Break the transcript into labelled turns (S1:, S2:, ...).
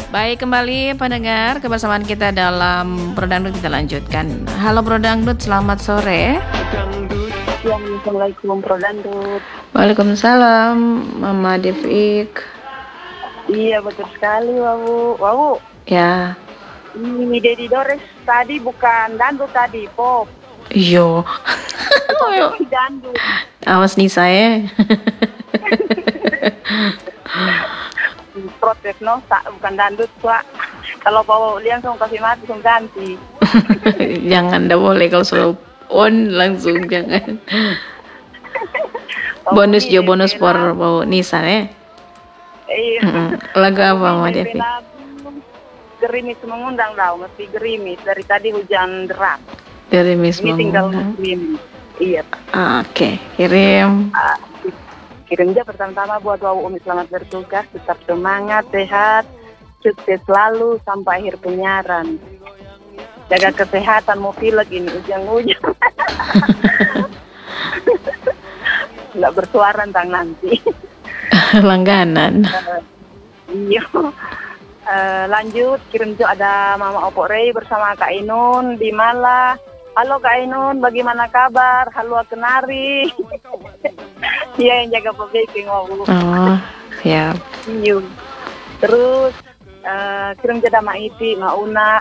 S1: Baik, kembali pendengar kebersamaan kita dalam Bro Dangdut, kita lanjutkan. Halo Bro Dangdut, selamat sore.
S2: Ya, Assalamualaikum Bro Dangdut.
S1: Waalaikumsalam Mama Devik.
S2: Iya betul sekali Wawu.
S1: Ya.
S2: Ini Dedi Dores tadi bukan dangdut tadi, pop.
S1: Iyo.
S2: Dangdut.
S1: Awas nih saya.
S2: Protes no, bukan dangdut Pak. Kalau Pak langsung kasih mati langsung ganti.
S1: Jangan, dah boleh kalau selalu on langsung jangan. Bonus jo bonus por bau Nisa ya.
S2: Iya.
S1: Lagu apa Mama Devik?
S2: Gerimis mengundang tau, mesti gerimis. Dari tadi hujan deras.
S1: Gerimis
S2: Ini tinggal
S1: mengundang.
S2: gerimis. Iya.
S1: Oke, kirim.
S2: Kirim aja pertama-tama buat Wawu Umi, selamat bertugas, tetap semangat, sehat, sukses selalu sampai akhir penyiaran. Jaga kesehatan, mau pilek ini ujung-ujung. Nggak bersuara tentang nanti.
S1: Langganan.
S2: Iya. Lanjut, kirim juga ada Mama Opo Rey bersama Kak Ainun di Malah. Halo Kak Ainun, bagaimana kabar? Halo Kenari. Iya yang jaga publiking Wawu.
S1: Oh, siap.
S2: Iya. Terus kirim juga Ma Iti, Ma Una,